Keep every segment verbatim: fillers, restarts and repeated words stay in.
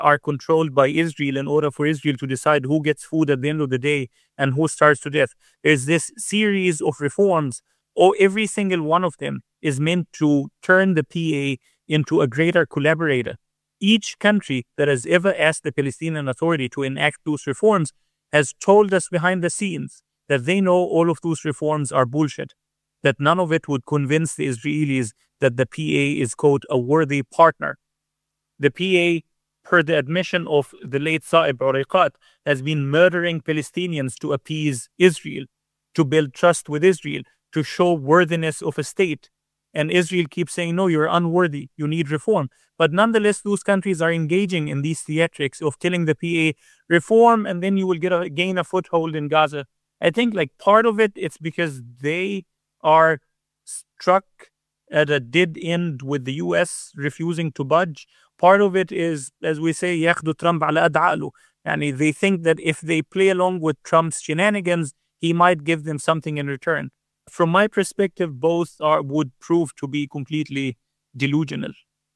are controlled by Israel in order for Israel to decide who gets food at the end of the day and who starves to death. There's this series of reforms, or every single one of them is meant to turn the P A into a greater collaborator. Each country that has ever asked the Palestinian Authority to enact those reforms has told us behind the scenes that they know all of those reforms are bullshit, that none of it would convince the Israelis that the P A is, quote, a worthy partner. The P A, per the admission of the late Saeb Uriqat, has been murdering Palestinians to appease Israel, to build trust with Israel, to show worthiness of a state. And Israel keeps saying, no, you're unworthy, you need reform. But nonetheless, those countries are engaging in these theatrics of telling the P A, reform, and then you will get a, gain a foothold in Gaza. I think like part of it, it's because they are struck at a dead end with the U S refusing to budge. Part of it is, as we say, ياخدوا ترامب على قد عقله. Yani they think that if they play along with Trump's shenanigans, he might give them something in return. From my perspective, both are would prove to be completely delusional.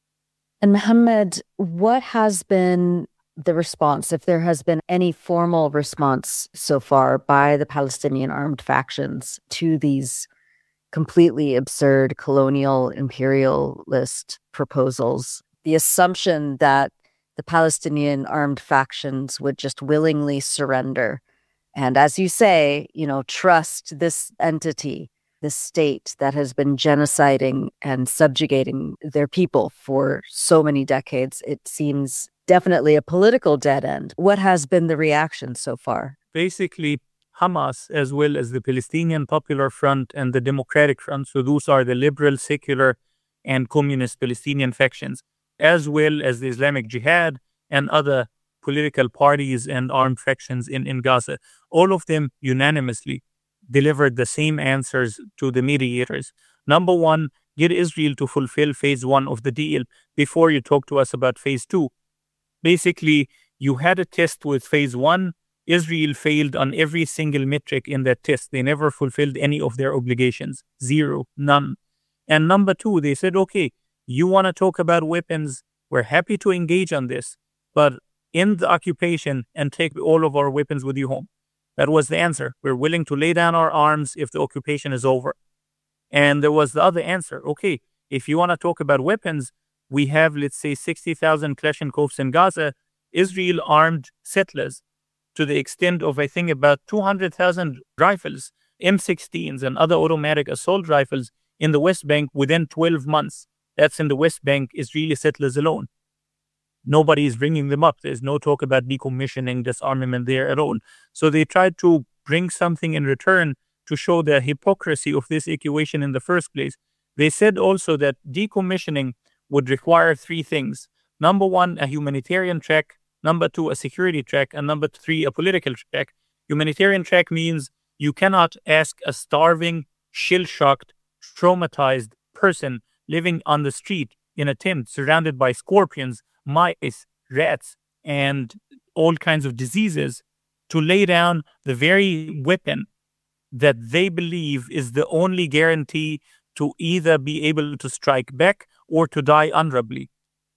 And Mohammed, what has been the response, if there has been any formal response so far by the Palestinian armed factions to these completely absurd colonial imperialist proposals? The assumption that the Palestinian armed factions would just willingly surrender and, as you say, you know, trust this entity, this state that has been genociding and subjugating their people for so many decades. It seems definitely a political dead end. What has been the reaction so far? Basically, Hamas, as well as the Palestinian Popular Front and the Democratic Front, so those are the liberal, secular, and communist Palestinian factions, as well as the Islamic Jihad and other political parties and armed factions in, in Gaza. All of them unanimously delivered the same answers to the mediators. Number one, get Israel to fulfill phase one of the deal before you talk to us about phase two. Basically, you had a test with phase one. Israel failed on every single metric in that test. They never fulfilled any of their obligations. Zero, none. And number two, they said, okay, you want to talk about weapons? We're happy to engage on this, but end the occupation and take all of our weapons with you home. That was the answer. We're willing to lay down our arms if the occupation is over. And there was the other answer. Okay, if you want to talk about weapons, we have, let's say, sixty thousand Kalashnikovs in Gaza. Israel armed settlers to the extent of, I think, about two hundred thousand rifles, M sixteens and other automatic assault rifles in the West Bank within twelve months. That's in the West Bank, Israeli settlers alone. Nobody is bringing them up. There's no talk about decommissioning, disarmament there at all. So they tried to bring something in return to show the hypocrisy of this equation in the first place. They said also that decommissioning would require three things. Number one, a humanitarian track. Number two, a security track. And number three, a political track. Humanitarian track means you cannot ask a starving, shell-shocked, traumatized person living on the street in a tent surrounded by scorpions, mice, rats, and all kinds of diseases to lay down the very weapon that they believe is the only guarantee to either be able to strike back or to die honorably.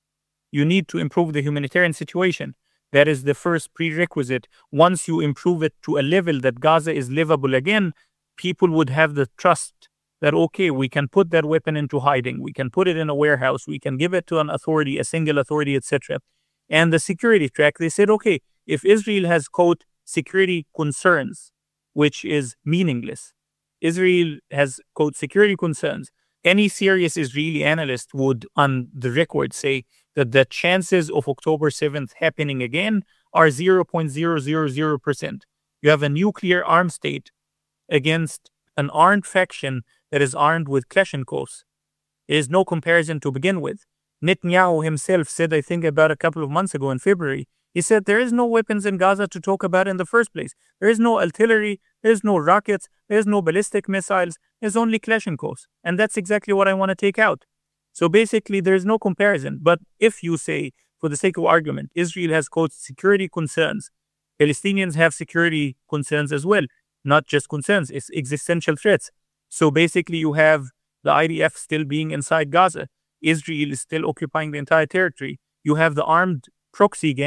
You need to improve the humanitarian situation. That is the first prerequisite. Once you improve it to a level that Gaza is livable again, people would have the trust that, okay, we can put that weapon into hiding. We can put it in a warehouse. We can give it to an authority, a single authority, et cetera. And the security track, they said, okay, if Israel has, quote, security concerns, which is meaningless. Israel has, quote, security concerns. Any serious Israeli analyst would, on the record, say that the chances of October seventh happening again are zero point zero zero zero percent. You have a nuclear armed state against an armed faction that is armed with Kalashnikovs. There is no comparison to begin with. Netanyahu himself said, I think about a couple of months ago in February, he said there is no weapons in Gaza to talk about in the first place. There is no artillery, there is no rockets, there is no ballistic missiles, there's only Kalashnikovs. And that's exactly what I want to take out. So basically, there is no comparison. But if you say, for the sake of argument, Israel has, quote, security concerns, Palestinians have security concerns as well. Not just concerns, it's existential threats. So basically, you have the I D F still being inside Gaza. Israel is still occupying the entire territory. You have the armed proxy